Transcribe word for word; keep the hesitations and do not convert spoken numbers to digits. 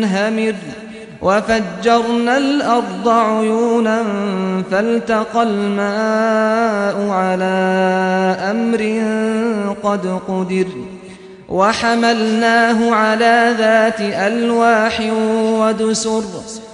منهمر وفجرنا الأرض عيونا فالتقى الماء على أمر قد قدر وحملناه على ذات ألواح ودسر